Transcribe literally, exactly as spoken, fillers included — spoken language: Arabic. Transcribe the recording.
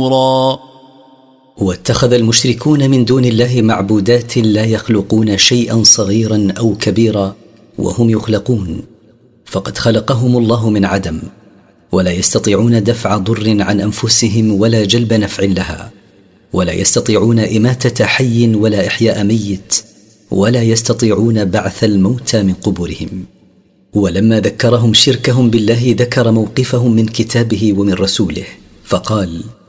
نفورا. واتخذ المشركون من دون الله معبودات لا يخلقون شيئا صغيرا أو كبيرا وهم يخلقون، فقد خلقهم الله من عدم، ولا يستطيعون دفع ضر عن أنفسهم ولا جلب نفع لها، ولا يستطيعون إماتة حي ولا إحياء ميت، ولا يستطيعون بعث الموتى من قبورهم. ولما ذكرهم شركهم بالله ذكر موقفهم من كتابه ومن رسوله فقال: